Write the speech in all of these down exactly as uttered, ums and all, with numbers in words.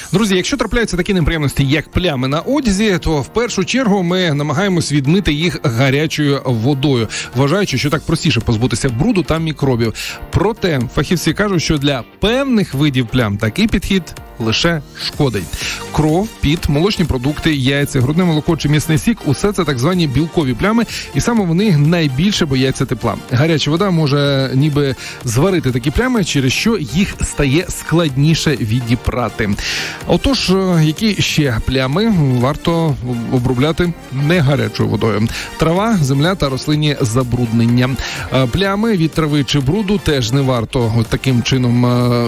Друзі, якщо трапляються такі неприємності, як плями на одязі, то в першу чергу ми намагаємось відмити їх гарячою водою, вважаючи, що так простіше позбутися бруду та мікробів. Проте фахівці кажуть, що для певних видів плям такий підхід лише шкодить. Кров, піт, молочні продукти, яйця, грудне молоко чи м'ясний сік – усе це так звані білкові плями, і саме вони найбільше бояться тепла. Гаряча вода може ніби зварити такі плями, через що їх стає складніше відіпрати. Отож, які ще плями варто обробляти не гарячою водою? Трава, земля та рослинні забруднення. Плями від трави чи бруду теж не варто от таким чином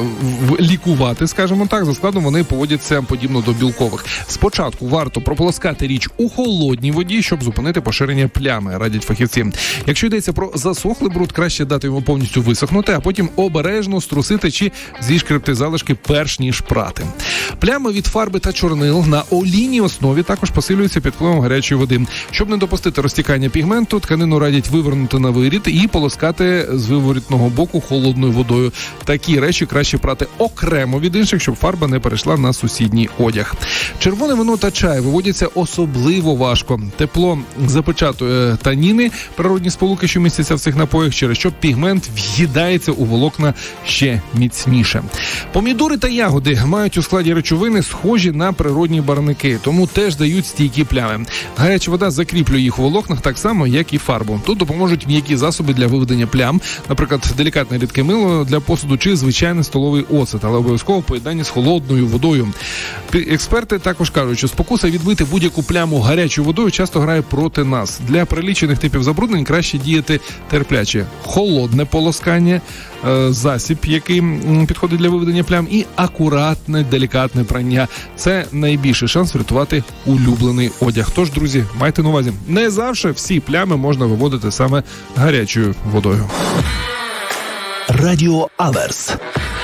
лікувати, скажімо так. За складом вони поводяться подібно до білкових. Спочатку варто прополоскати річ у холодній воді, щоб зупинити поширення плями, радять фахівці. Якщо йдеться про засохлий бруд, краще дати йому повністю висохнути, а потім обережно струсити чи зішкребти залишки, перш ніж прати. Плями від фарби та чорнил на олійній основі також посилюються під впливом гарячої води. Щоб не допустити розтікання пігменту, тканину радять вивернути на вирід і полоскати з виворітного боку холодною водою. Такі речі краще прати окремо від інших, щоб фарба не перейшла на сусідній одяг. Червоне вино та чай виводяться особливо важко. Тепло запечатує таніни, природні сполуки, що містяться в цих напоях, через що пігмент в'їдається у волокна ще міцніше. Помідори та ягоди мають у складі речовини схожі на природні барвники, тому теж дають стійкі плями. Гаряча вода закріплює їх у волокнах так само, як і фарбу. Тут допоможуть м'які засоби для виведення плям, наприклад, делікатне рідке мило для посуду чи звичайний столовий оцет, але обов'язково в поєднанні з холодною водою. Експерти також кажуть, що спокуса відбити будь-яку пляму гарячою водою часто грає проти нас. Для перелічених типів забруднень краще діяти терпляче. Холодне полоскання, засіб, який підходить для виведення плям, і акуратне, делікатне прання. Це найбільший шанс врятувати улюблений одяг. Тож, друзі, майте на увазі, не завжди всі плями можна виводити саме гарячою водою. Радіо Аверс.